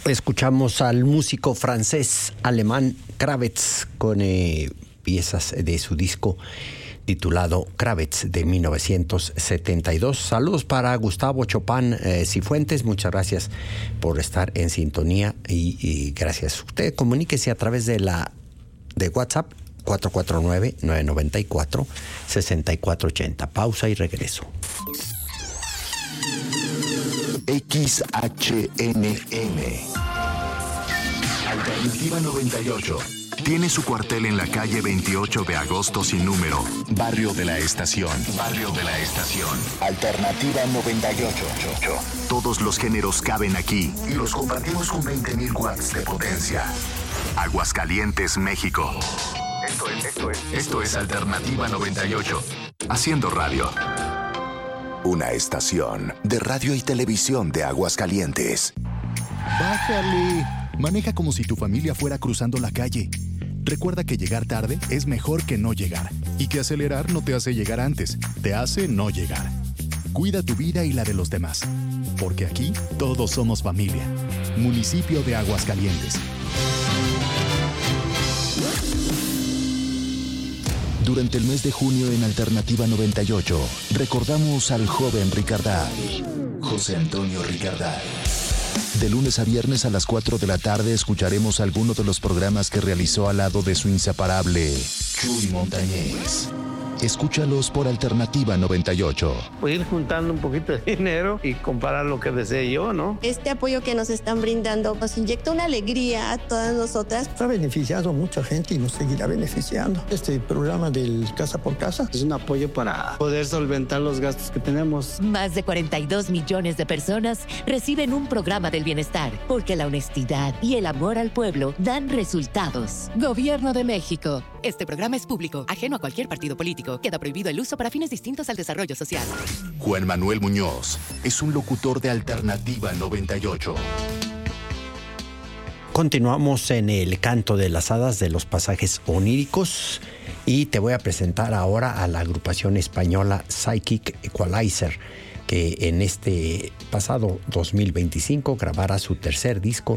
Escuchamos al músico francés alemán Kravetz con piezas de su disco titulado Kravetz de 1972. Saludos para Gustavo Chopin Cifuentes, muchas gracias por estar en sintonía y gracias. Usted comuníquese a través de WhatsApp 449-994-6480. Pausa y regreso. XHNM Alternativa 98 tiene su cuartel en la calle 28 de agosto sin número, Barrio de la Estación. Barrio de la Estación. Alternativa 98. Todos los géneros caben aquí y los compartimos con 20,000 watts de potencia. Aguascalientes, México. Esto es Alternativa 98. Haciendo radio. Una estación de radio y televisión de Aguascalientes. ¡Bájale! Maneja como si tu familia fuera cruzando la calle. Recuerda que llegar tarde es mejor que no llegar. Y que acelerar no te hace llegar antes, te hace no llegar. Cuida tu vida y la de los demás. Porque aquí todos somos familia. Municipio de Aguascalientes. Durante el mes de junio en Alternativa 98, recordamos al joven Ricarday, José Antonio Ricarday. De lunes a viernes a las 4 de la tarde escucharemos algunos de los programas que realizó al lado de su inseparable Chuy Montañez. Escúchalos por Alternativa 98. Pues ir juntando un poquito de dinero y comprar lo que desee yo, ¿no? Este apoyo que nos están brindando nos inyecta una alegría a todas nosotras. Ha beneficiado a mucha gente y nos seguirá beneficiando. Este programa del Casa por Casa es un apoyo para poder solventar los gastos que tenemos. Más de 42 millones de personas reciben un programa del bienestar, porque la honestidad y el amor al pueblo dan resultados. Gobierno de México. Este programa es público, ajeno a cualquier partido político. Queda prohibido el uso para fines distintos al desarrollo social. Juan Manuel Muñoz es un locutor de Alternativa 98. Continuamos en el canto de las hadas de los pasajes oníricos y te voy a presentar ahora a la agrupación española Psychic Equalizer, que en este pasado 2025 grabará su tercer disco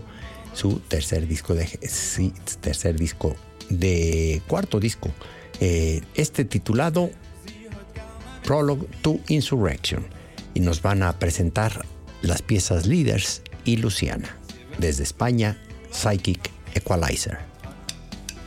cuarto disco, este titulado Prologue to Insurrection, y nos van a presentar las piezas Leaders y Luciana. Desde España, Psychic Equalizer.